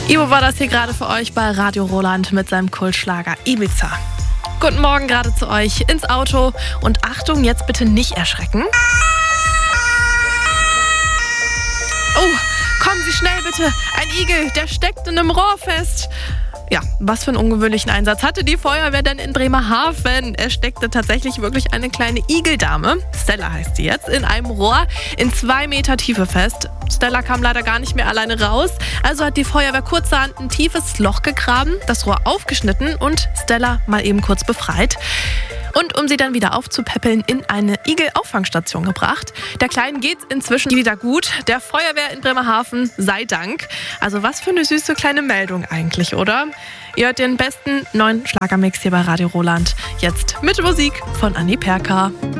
Ivo war das hier gerade für euch bei Radio Roland mit seinem Kultschlager Ibiza. Guten Morgen gerade zu euch ins Auto und Achtung, jetzt bitte nicht erschrecken. Oh, kommen Sie schnell bitte, ein Igel, der steckt in einem Rohr fest. Ja, was für einen ungewöhnlichen Einsatz hatte die Feuerwehr denn in Bremerhaven? Es steckte tatsächlich wirklich eine kleine Igeldame, Stella heißt sie jetzt, in einem Rohr in 2 Meter Tiefe fest. Stella kam leider gar nicht mehr alleine raus, also hat die Feuerwehr kurzerhand ein tiefes Loch gegraben, das Rohr aufgeschnitten und Stella mal eben kurz befreit. Und um sie dann wieder aufzupäppeln, in eine Igel-Auffangstation gebracht. Der Kleinen geht's inzwischen wieder gut. Der Feuerwehr in Bremerhaven sei Dank. Also was für eine süße kleine Meldung eigentlich, oder? Ihr hört den besten neuen Schlagermix hier bei Radio Roland. Jetzt mit Musik von Anni Perka.